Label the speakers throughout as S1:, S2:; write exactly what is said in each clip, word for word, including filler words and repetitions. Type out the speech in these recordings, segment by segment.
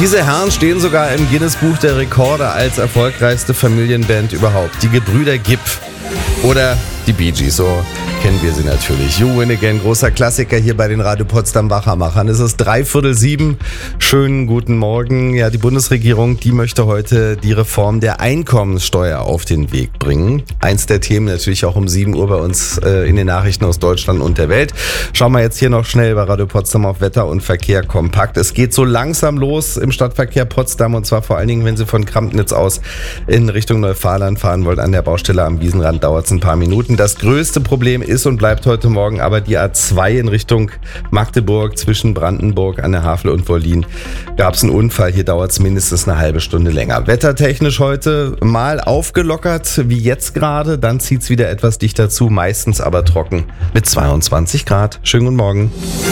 S1: Diese Herren stehen sogar im Guinness-Buch der Rekorde als erfolgreichste Familienband überhaupt. Die Gebrüder Gibb oder die Bee Gees, so kennen wir sie natürlich. You Win Again, großer Klassiker hier bei den Radio Potsdam Wachermachern. Es ist dreiviertel sieben. Schönen guten Morgen. Ja, die Bundesregierung, die möchte heute die Reform der Einkommenssteuer auf den Weg bringen. Eins der Themen natürlich auch um sieben Uhr bei uns äh, in den Nachrichten aus Deutschland und der Welt. Schauen wir jetzt hier noch schnell bei Radio Potsdam auf Wetter und Verkehr kompakt. Es geht so langsam los im Stadtverkehr Potsdam und zwar vor allen Dingen, wenn Sie von Krampnitz aus in Richtung Neufahrland fahren wollt. An der Baustelle am Wiesenrand dauert es ein paar Minuten. Das größte Problem ist und bleibt heute Morgen aber die A zwei in Richtung Magdeburg zwischen Brandenburg an der Havel und Wollin. Gab es einen Unfall, hier dauert es mindestens eine halbe Stunde länger. Wettertechnisch heute mal aufgelockert, wie jetzt gerade, dann zieht es wieder etwas dichter zu, meistens aber trocken mit zweiundzwanzig Grad. Schönen guten Morgen.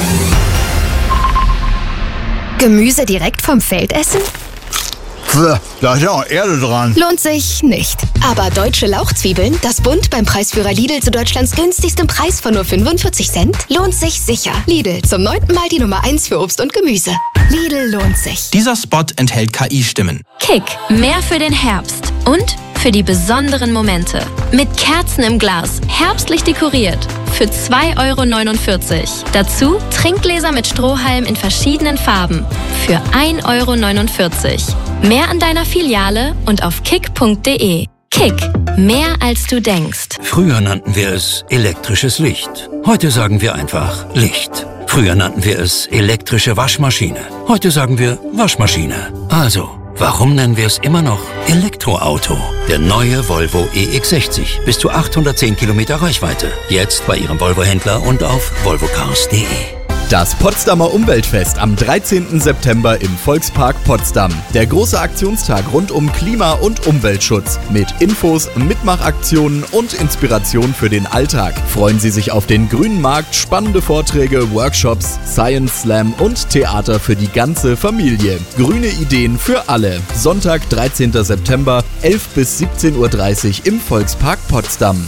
S2: Gemüse direkt vom Feld essen?
S3: Da ist ja auch Erde dran.
S2: Lohnt sich nicht. Aber deutsche Lauchzwiebeln, das Bund beim Preisführer Lidl zu Deutschlands günstigstem Preis von nur fünfundvierzig Cent, lohnt sich sicher. Lidl, zum neunten Mal die Nummer eins für Obst und Gemüse. Lidl lohnt sich.
S4: Dieser Spot enthält K I-Stimmen.
S5: Kick, mehr für den Herbst und für die besonderen Momente. Mit Kerzen im Glas, herbstlich dekoriert. Für zwei Euro neunundvierzig. Dazu Trinkgläser mit Strohhalm in verschiedenen Farben. Für ein Euro neunundvierzig. Mehr an deiner Filiale und auf kick punkt de. Kick, mehr als du denkst.
S6: Früher nannten wir es elektrisches Licht. Heute sagen wir einfach Licht. Früher nannten wir es elektrische Waschmaschine. Heute sagen wir Waschmaschine. Also, warum nennen wir es immer noch Elektroauto? Der neue Volvo E X sechzig. Bis zu achthundertzehn Kilometer Reichweite. Jetzt bei Ihrem Volvo-Händler und auf volvo cars punkt de.
S7: Das Potsdamer Umweltfest am dreizehnten September im Volkspark Potsdam. Der große Aktionstag rund um Klima- und Umweltschutz. Mit Infos, Mitmachaktionen und Inspiration für den Alltag. Freuen Sie sich auf den grünen Markt, spannende Vorträge, Workshops, Science Slam und Theater für die ganze Familie. Grüne Ideen für alle. Sonntag, dreizehnten September, elf bis siebzehn Uhr dreißig im Volkspark Potsdam.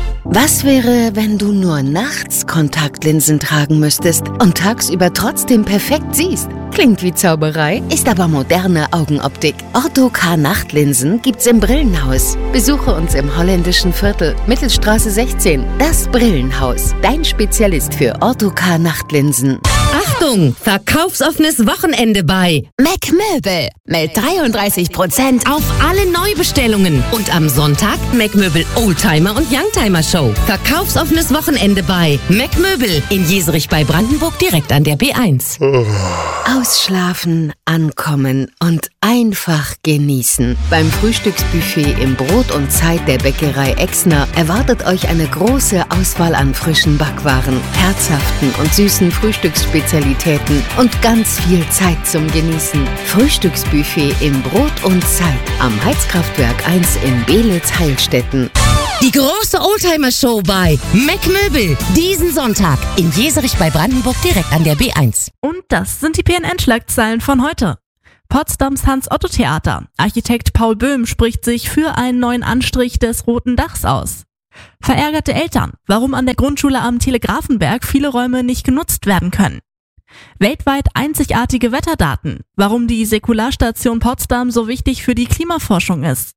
S8: Was wäre, wenn du nur nachts Kontaktlinsen tragen müsstest und tagsüber trotzdem perfekt siehst? Klingt wie Zauberei, ist aber moderne Augenoptik. Ortho-K Nachtlinsen gibt's im Brillenhaus. Besuche uns im holländischen Viertel, Mittelstraße sechzehn. Das Brillenhaus, dein Spezialist für Ortho-K Nachtlinsen.
S9: Achtung, verkaufsoffenes Wochenende bei
S2: Mac Möbel mit dreiunddreißig Prozent
S9: auf alle Neubestellungen. Und am Sonntag Mac Möbel Oldtimer und Youngtimer Show. Verkaufsoffenes Wochenende bei Mac Möbel in Jeserich bei Brandenburg direkt an der B eins.
S8: Ausschlafen, ankommen und einfach genießen. Beim Frühstücksbuffet im Brot und Zeit der Bäckerei Exner erwartet euch eine große Auswahl an frischen Backwaren, herzhaften und süßen Frühstücksspezialitäten und ganz viel Zeit zum Genießen. Frühstücksbuffet im Brot und Zeit am Heizkraftwerk eins in Beelitz-Heilstätten.
S9: Die große Oldtimer-Show bei Mac Möbel. Diesen Sonntag in Jeserich bei Brandenburg direkt an der B eins.
S10: Und das sind die P N N-Schlagzeilen von heute. Potsdams Hans-Otto-Theater. Architekt Paul Böhm spricht sich für einen neuen Anstrich des Roten Dachs aus. Verärgerte Eltern. Warum an der Grundschule am Telegrafenberg viele Räume nicht genutzt werden können. Weltweit einzigartige Wetterdaten. Warum die Säkularstation Potsdam so wichtig für die Klimaforschung ist.